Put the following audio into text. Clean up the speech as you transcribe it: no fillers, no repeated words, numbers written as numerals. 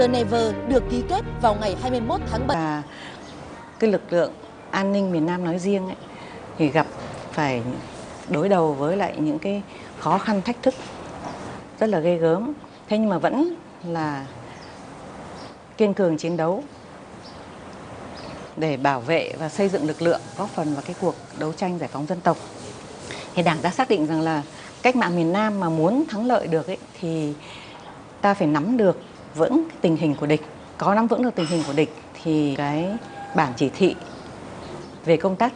Geneva được ký kết vào ngày 21 tháng 7. Và cái lực lượng an ninh miền Nam nói riêng ấy, thì gặp phải đối đầu với lại những cái khó khăn thách thức rất là ghê gớm. Thế nhưng mà vẫn là kiên cường chiến đấu để bảo vệ và xây dựng lực lượng, góp phần vào cái cuộc đấu tranh giải phóng dân tộc. Thì Đảng đã xác định rằng là cách mạng miền Nam mà muốn thắng lợi được ấy, thì ta phải nắm được vững tình hình của địch. Có nắm vững được tình hình của địch thì cái bản chỉ thị về công tác